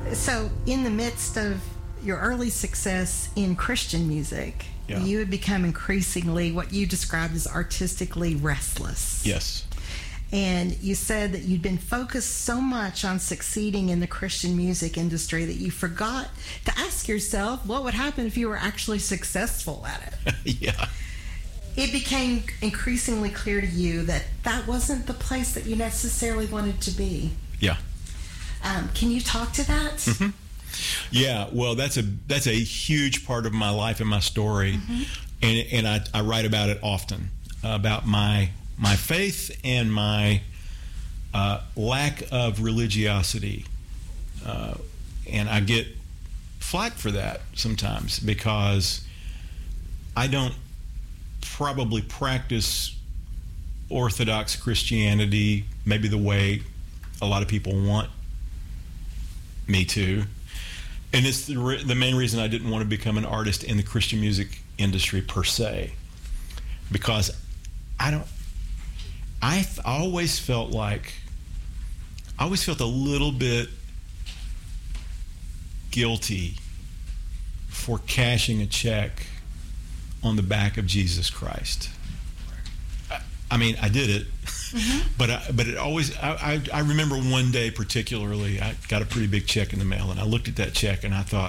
So in the midst of your early success in Christian music, you had become increasingly what you described as artistically restless. Yes. And you said that you'd been focused so much on succeeding in the Christian music industry that you forgot to ask yourself what would happen if you were actually successful at it. Yeah. It became increasingly clear to you that that wasn't the place that you necessarily wanted to be. Yeah. Can you talk to that? Mm-hmm. Yeah, well, that's a huge part of my life and my story, mm-hmm. and I write about it often, about my faith and my lack of religiosity, and I get flack for that sometimes because I don't probably practice Orthodox Christianity maybe the way a lot of people want me to. And it's the main reason I didn't want to become an artist in the Christian music industry per se, because I always felt a little bit guilty for cashing a check on the back of Jesus Christ. I mean, I did it, mm-hmm. but it always. I remember one day particularly, I got a pretty big check in the mail, and I looked at that check and I thought,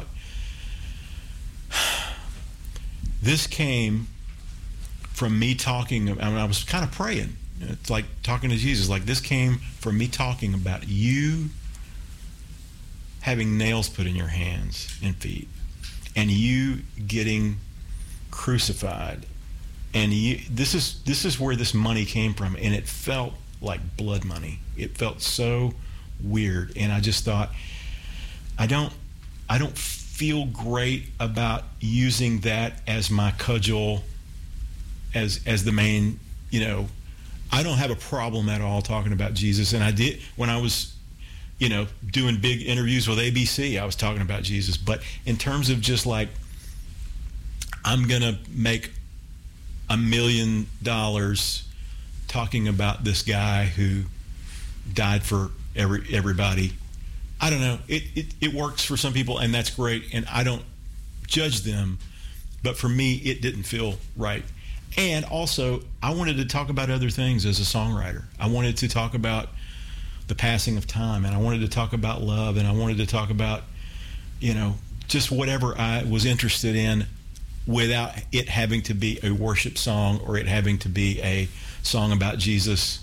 this came from me talking. I mean, I was kind of praying. It's like talking to Jesus. Like, this came from me talking about you having nails put in your hands and feet, and you getting crucified. And this is where this money came from, and it felt like blood money. It felt so weird, and I just thought, I don't feel great about using that as my cudgel, as the main. I don't have a problem at all talking about Jesus, and I did when I was, doing big interviews with ABC. I was talking about Jesus, but in terms of just like, I'm gonna make $1 million talking about this guy who died for everybody. I don't know. It works for some people, and that's great, and I don't judge them. But for me, it didn't feel right. And also, I wanted to talk about other things as a songwriter. I wanted to talk about the passing of time, and I wanted to talk about love, and I wanted to talk about, just whatever I was interested in, without it having to be a worship song or it having to be a song about Jesus.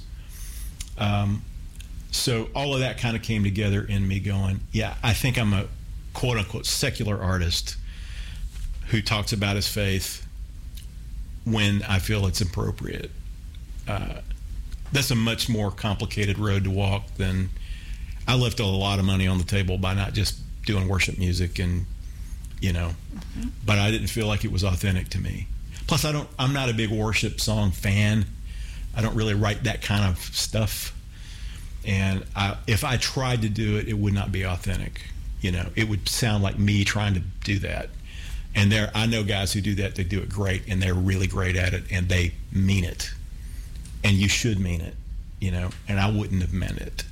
So all of that kind of came together in me going, yeah, I think I'm a quote-unquote secular artist who talks about his faith when I feel it's appropriate. That's a much more complicated road to walk than... I left a lot of money on the table by not just doing worship music and mm-hmm. but I didn't feel like it was authentic to me. Plus, I'm not a big worship song fan. I don't really write that kind of stuff. And if I tried to do it, it would not be authentic. It would sound like me trying to do that. And I know guys who do that, they do it great, and they're really great at it, and they mean it. And you should mean it, and I wouldn't have meant it,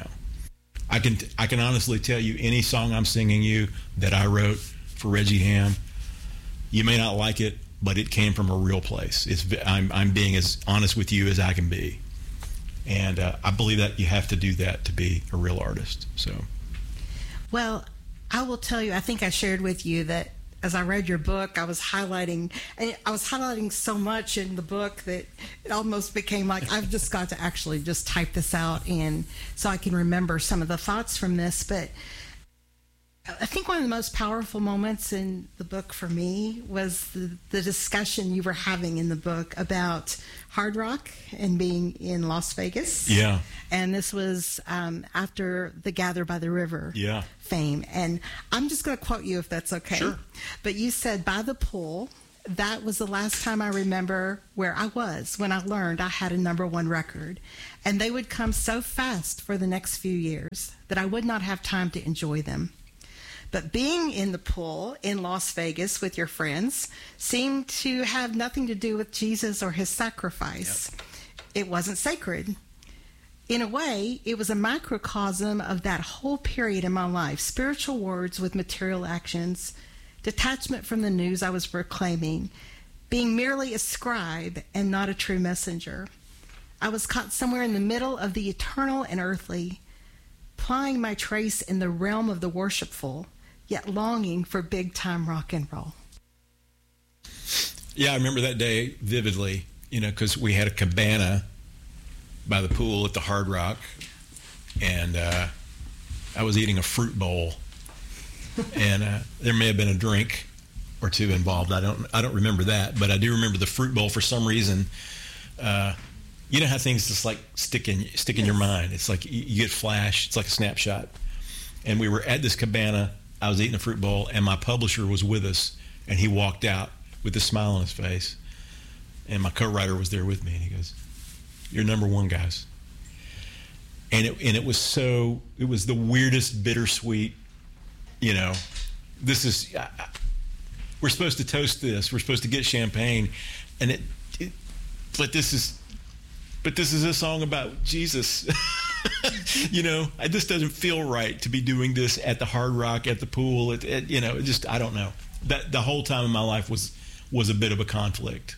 I can honestly tell you, any song I'm singing you that I wrote for Reggie Ham, you may not like it, but it came from a real place. I'm being as honest with you as I can be, and I believe that you have to do that to be a real artist. So, well, I will tell you, I think I shared with you that as I read your book, I was highlighting so much in the book that it almost became like I've just got to actually just type this out and so I can remember some of the thoughts from this. But I think one of the most powerful moments in the book for me was the discussion you were having in the book about hard rock and being in Las Vegas. Yeah. And this was after the Gather by the River fame. And I'm just going to quote you if that's okay. Sure. But you said, by the pool, that was the last time I remember where I was when I learned I had a #1 record. And they would come so fast for the next few years that I would not have time to enjoy them. But being in the pool in Las Vegas with your friends seemed to have nothing to do with Jesus or his sacrifice. Yep. It wasn't sacred. In a way, it was a microcosm of that whole period in my life. Spiritual words with material actions, detachment from the news I was proclaiming, being merely a scribe and not a true messenger. I was caught somewhere in the middle of the eternal and earthly, plying my trace in the realm of the worshipful, yet longing for big-time rock and roll. Yeah, I remember that day vividly, because we had a cabana by the pool at the Hard Rock, and I was eating a fruit bowl, and there may have been a drink or two involved. I don't remember that, but I do remember the fruit bowl for some reason. You know how things just like stick in your mind. It's like you get flash. It's like a snapshot. And we were at this cabana. I was eating a fruit bowl, and my publisher was with us, and he walked out with a smile on his face, and my co-writer was there with me, and he goes, "You're number one, guys." And it was the weirdest, bittersweet, this is, we're supposed to toast this, we're supposed to get champagne, and but this is a song about Jesus. This doesn't feel right to be doing this at the Hard Rock, at the pool, I don't know. That the whole time in my life was a bit of a conflict,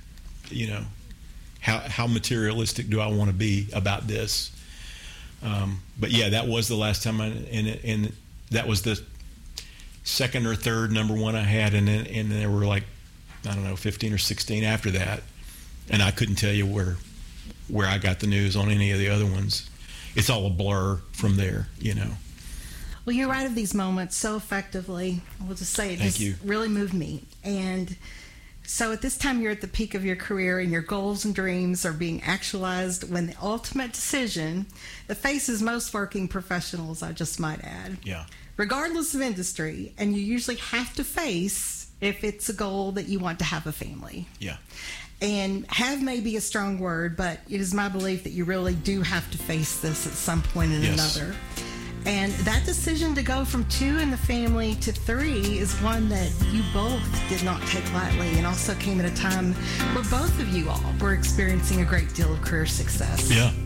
How materialistic do I want to be about this? But yeah, that was the last time and that was the second or third number one I had, and there were like, I don't know, 15 or 16 after that, and I couldn't tell you where I got the news on any of the other ones. It's all a blur from there, Well, you write of these moments so effectively. I will just say it really moved me. And so at this time, you're at the peak of your career, and your goals and dreams are being actualized when the ultimate decision that faces most working professionals, I just might add. Yeah. Regardless of industry, and you usually have to face if it's a goal that you want to have a family. Yeah. And have may be a strong word, but it is my belief that you really do have to face this at some point in another. And that decision to go from 2 in the family to 3 is one that you both did not take lightly, and also came at a time where both of you all were experiencing a great deal of career success. Yeah.